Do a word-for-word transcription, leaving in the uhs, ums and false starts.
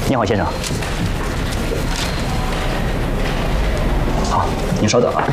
你好，先生。好，您稍等啊。